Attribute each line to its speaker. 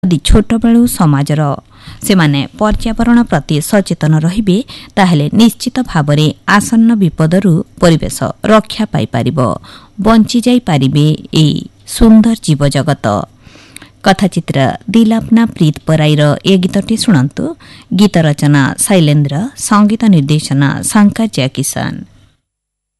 Speaker 1: ଯଦି ଛୋଟବେଳୁ ସମାଜର ସେମାନେ ପର୍ଯ୍ୟାବରଣ ପ୍ରତି ସଚେତନ ରହିବେ ତାହେଲେ ନିଶ୍ଚିତ ଭାବରେ ଆସନ୍ନ ବିପଦରୁ ପରିବେଶ ରକ୍ଷା ପାଇପାରିବ, ବଞ୍ଚିଯାଇପାରିବେ ଏହି ସୁନ୍ଦର ଜୀବଜଗତ। କଥାଚିତ୍ର ଦିଲ୍ ଆପନା ପ୍ରୀତ ପରାଇର ଏ ଗୀତଟି ଶୁଣନ୍ତୁ। ଗୀତ ରଚନା ଶୈଲେନ୍ଦ୍ର, ସଙ୍ଗୀତ ନିର୍ଦ୍ଦେଶନା ଶଙ୍କର ଜୟକିଶନ।